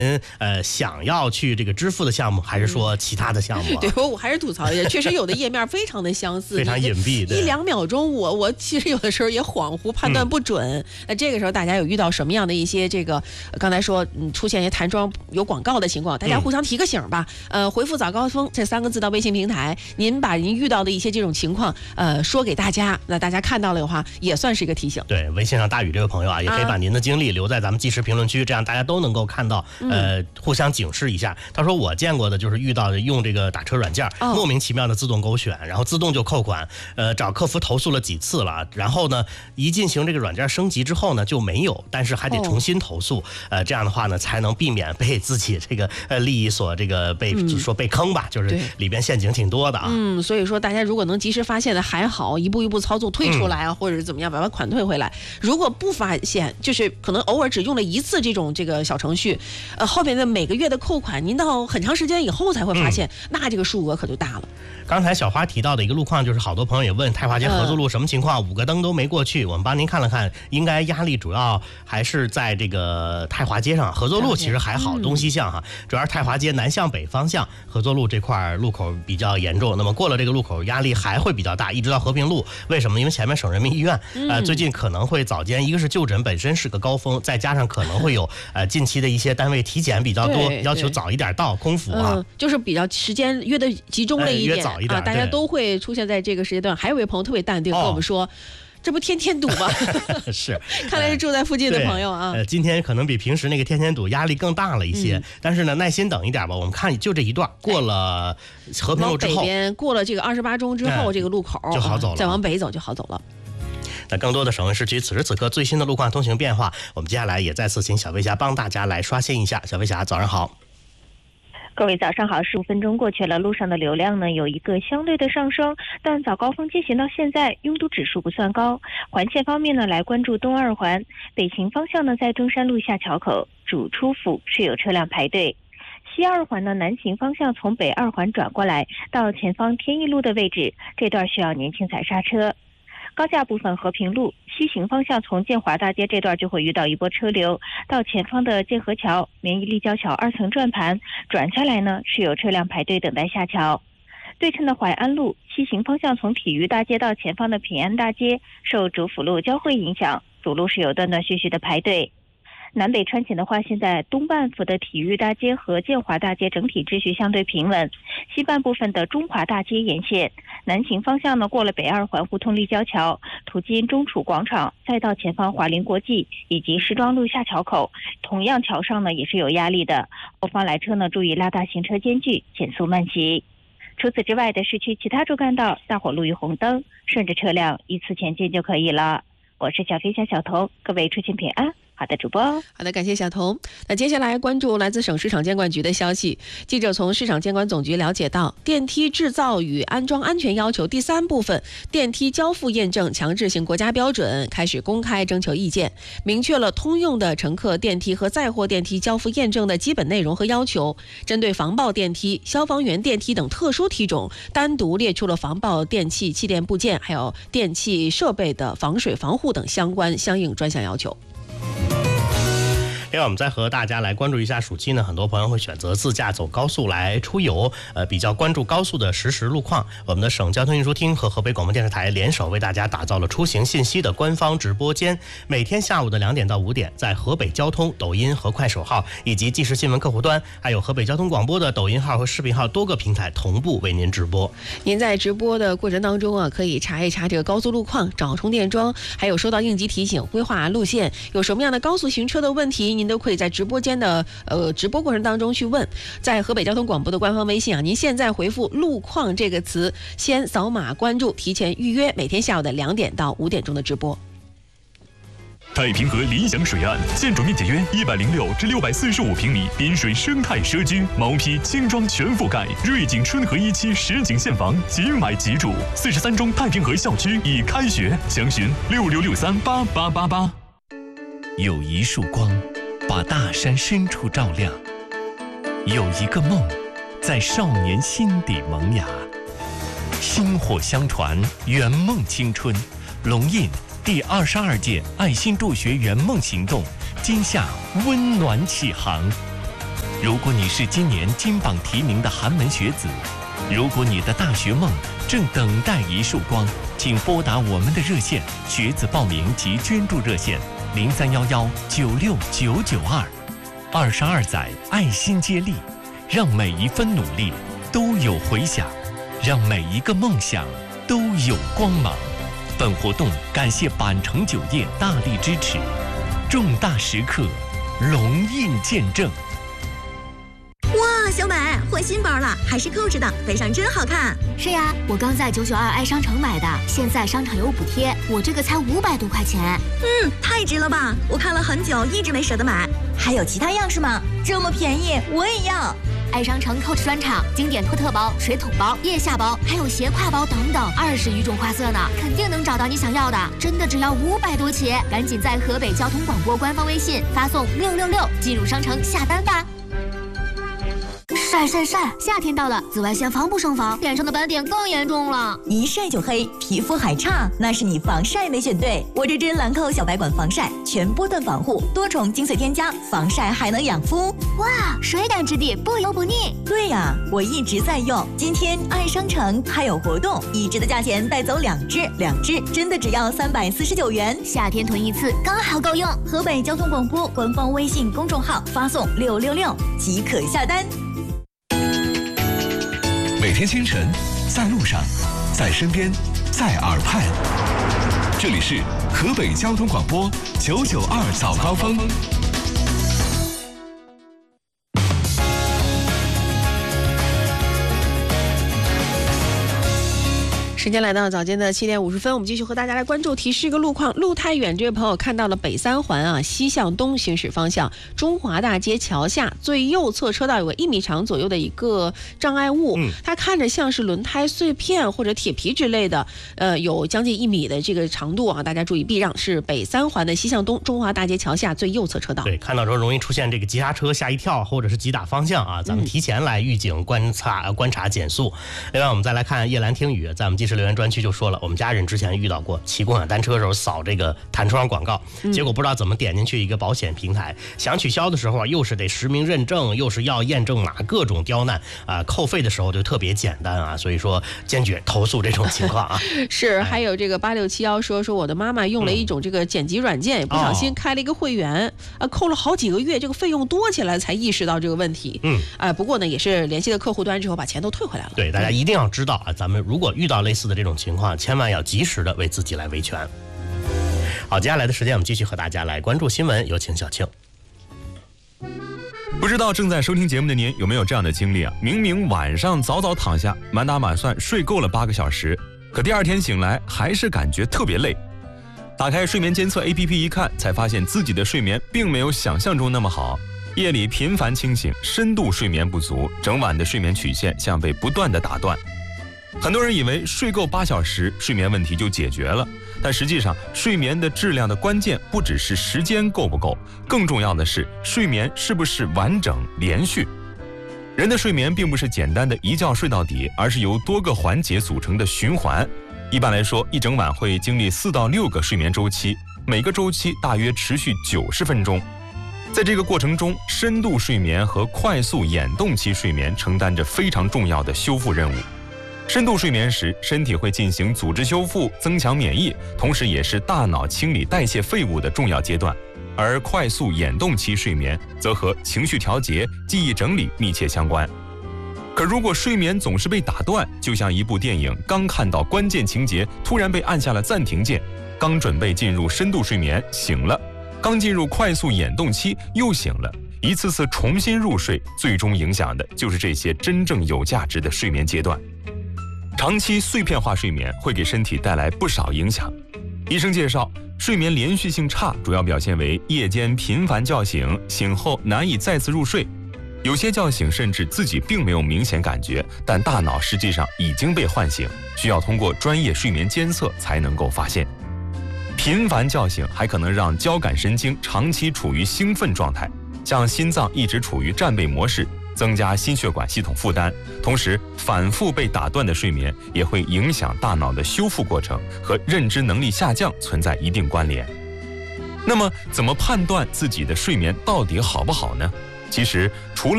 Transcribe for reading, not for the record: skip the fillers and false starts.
想要去这个支付的项目，还是说其他的项目？ 对，我还是吐槽一下，确实有的页面非常的相似， 非常隐蔽， 一两秒钟，我其实有的时候也恍惚，判断不准。那这个时候大家有遇到什么样的一些这个刚才说出现一些弹窗有广告的情况，大家互相提个醒吧。回复早高峰这3个字到微信平台，您把您遇到的一些这种情况说给大家，那大家看到了的话也算是一个提醒。 对，微信上大宇这位朋友啊，也可以把您的经历留在咱们即时评论区，这样大家都能够看到，互相警示一下。他说我见过的就是遇到的用这个打车软件，莫名其妙的自动勾选，然后自动就扣款，找客服投诉了几次了，然后呢，一进行这个软件升级之后呢就没有，但是还得重新投诉，这样的话呢才能避免被自己这个利益所这个被说被坑吧，就是里边陷阱挺多的啊。 所以说大家如果能及时发现的还好，一步一步操作退出来啊，或者是怎么样把款退回来。如果不发现，就是可能偶尔只用了一次这个小程序，后面的每个月的扣款，您到很长时间以后才会发现，那这个数额可就大了。 刚才小花提到的一个路况，就是好多朋友也问太华街合作路什么情况，5个灯都没过去。我们帮您看了看，应该压力主要还是在这个太华街上，合作路其实还好，东西向哈，主要是太华街南向北方向合作路这块路口比较严重。那么过了这个路口，压力还会比较大，一直到和平路。为什么？因为前面省人民医院最近可能会早间，一个是就诊本身是个高峰，再加上可能会有近期的一些单位体检比较多，要求早一点到空腹啊， 就是比较时间约的集中了一点， 约早一点， 大家都会出现在这个时间段。还有一位朋友特别淡定跟我们说，这不天天堵吗？ 是， 看来是住在附近的朋友啊。 今天可能比平时那个天天堵压力更大了一些，但是呢，耐心等一点吧。我们看就这一段，过了和平路之后， 往北边过了这个28中之后，这个路口就好走了， 再往北走就好走了。 那更多的省会市区此时此刻最新的路况通行变化，我们接下来也再次请小飞侠帮大家来刷新一下。小飞侠，早上好。 各位早上好，15分钟过去了，路上的流量呢有一个相对的上升，但早高峰进行到现在，拥堵指数不算高。环线方面呢，来关注东2环北行方向呢，在中山路下桥口主出府是有车辆排队。西2环呢，南行方向从北2环转过来到前方天意路的位置，这段需要您轻踩刹车。高架部分和平路西行方向从建华大街这段就会遇到一波车流，到前方的建和桥、绵宜立交桥2层转盘转下来呢，是有车辆排队等待下桥。对称的淮安路西行方向从体育大街到前方的平安大街，受主辅路交汇影响，堵路是有断断续续的排队。南北穿行的话，现在东半幅的体育大街和建华大街整体秩序相对平稳，西半部分的中华大街沿线南行方向呢，过了北2环胡同立交桥，途经中储广场，再到前方华林国际以及石庄路下桥口，同样桥上呢也是有压力的，后方来车呢注意拉大行车间距，减速慢行。除此之外的市区其他主干道大伙路遇红灯，顺着车辆依次前进就可以了。我是小飞侠小童，各位出行平安。好的，主播。 好的，感谢小童。那接下来关注来自省市场监管局的消息。记者从市场监管总局了解到，电梯制造与安装安全要求第3部分电梯交付验证强制性国家标准开始公开征求意见，明确了通用的乘客电梯和载货电梯交付验证的基本内容和要求。针对防爆电梯、消防员电梯等特殊梯种，单独列出了防爆电器、气电部件还有电气设备的防水防护等相应专项要求。 另外我们再和大家来关注一下暑期呢，很多朋友会选择自驾走高速来出游，比较关注高速的实时路况。我们的省交通运输厅和河北广播电视台联手为大家打造了出行信息的官方直播间，每天下午的2点到5点，在河北交通抖音和快手号以及即时新闻客户端，还有河北交通广播的抖音号和视频号多个平台同步为您直播。 您在直播的过程当中啊，可以查一查这个高速路况，找充电桩，还有收到应急提醒，规划路线，有什么样的高速行车的问题，您都可以在直播间的直播过程当中去问。在河北交通广播的官方微信啊，您现在回复路况这个词，先扫码关注，提前预约每天下午的2点到5点钟的直播。 太平河理想水岸，建筑面积约106至645平米，滨水生态社区，毛坯轻装全覆盖，瑞景春和1期实景现房，即买即住。43中太平河校区已开学，详询6663888888。 有一束光，把大山深处照亮；有一个梦，在少年心底萌芽。薪火相传，圆梦青春。龙印第22届爱心助学圆梦行动今夏温暖启航。 如果你是今年金榜题名的寒门学子，如果你的大学梦正等待一束光，请拨打我们的热线学子报名及捐助热线0311969992，22载爱心接力，让每一分努力都有回响，让每一个梦想都有光芒。本活动感谢板城酒业大力支持，重大时刻龙印见证。 哇，小美换新包了，还是扣着的，背上真好看。 是呀，我刚在992爱商城买的，现在商场有补贴，我这个才500多块钱。 太值了吧！我看了很久，一直没舍得买。还有其他样式吗？这么便宜，我也要。 爱商城 Coach 专场，经典托特包、水桶包、腋下包，还有斜挎包等等，20余种花色呢，肯定能找到你想要的。真的只要500多起，赶紧在河北交通广播官方微信发送666进入商城下单吧。晒，夏天到了，紫外线防不胜防，脸上的斑点更严重了。 一晒就黑，皮肤还差，那是你防晒没选对。我这支兰蔻小白管防晒，全波段防护，多重精粹添加，防晒还能养肤。 哇，水感质地，不油不腻。 对呀，我一直在用。今天爱商城还有活动，1支的价钱带走2支，2支真的只要349元。 夏天囤一次刚好够用。 河北交通广播官方微信公众号发送666即可下单。 每天清晨，在路上，在身边，在耳畔，这里是河北交通广播992早高峰。 时间来到早间的7点50分，我们继续和大家来关注提示一个路况。路太远，这位朋友看到了北三环西向东行驶方向中华大街桥下最右侧车道有个1米长左右的一个障碍物，它看着像是轮胎碎片或者铁皮之类的，有将近1米的这个长度大家注意避让，是北三环的西向东中华大街桥下最右侧车道。 对，看到时候容易出现这个急刹车、吓一跳或者是急打方向咱们提前来预警、观察、减速。另外，我们再来看夜兰听雨，在我们即时留言专区就说了，我们家人之前遇到过骑共享单车的时候扫这个弹窗广告，结果不知道怎么点进去一个保险平台，想取消的时候又是得实名认证，又是要验证码，各种刁难扣费的时候就特别简单所以说坚决投诉这种情况是，还有这个8671说我的妈妈用了一种这个剪辑软件，不小心开了一个会员扣了好几个月，这个费用多起来才意识到这个问题。不过呢也是联系了客户端之后把钱都退回来了。 对，大家一定要知道咱们如果遇到类似的这种情况，千万要及时的为自己来维权。好，接下来的时间我们继续和大家来关注新闻，有请小庆。 不知道正在收听节目的您有没有这样的经历明明晚上早早躺下，满打满算睡够了8个小时，可第2天醒来还是感觉特别累。打开睡眠监测 APP 一看，才发现自己的睡眠并没有想象中那么好，夜里频繁清醒，深度睡眠不足，整晚的睡眠曲线像被不断的打断。很多人以为睡够8小时，睡眠问题就解决了，但实际上睡眠的质量的关键不只是时间够不够，更重要的是睡眠是不是完整连续。人的睡眠并不是简单的一觉睡到底，而是由多个环节组成的循环。一般来说，一整晚会经历4到6个睡眠周期，每个周期大约持续90分钟。在这个过程中，深度睡眠和快速眼动期睡眠承担着非常重要的修复任务。深度睡眠时，身体会进行组织修复，增强免疫，同时也是大脑清理代谢废物的重要阶段。而快速眼动期睡眠则和情绪调节、记忆整理密切相关。可如果睡眠总是被打断，就像一部电影刚看到关键情节，突然被按下了暂停键，刚准备进入深度睡眠醒了，刚进入快速眼动期又醒了，一次次重新入睡，最终影响的就是这些真正有价值的睡眠阶段。长期碎片化睡眠会给身体带来不少影响。医生介绍，睡眠连续性差主要表现为夜间频繁叫醒，醒后难以再次入睡。有些叫醒甚至自己并没有明显感觉，但大脑实际上已经被唤醒，需要通过专业睡眠监测才能够发现。频繁叫醒还可能让交感神经长期处于兴奋状态，将心脏一直处于战备模式，增加心血管系统负担。同时，反复被打断的睡眠也会影响大脑的修复过程，和认知能力下降存在一定关联。那么，怎么判断自己的睡眠到底好不好呢？其实，除了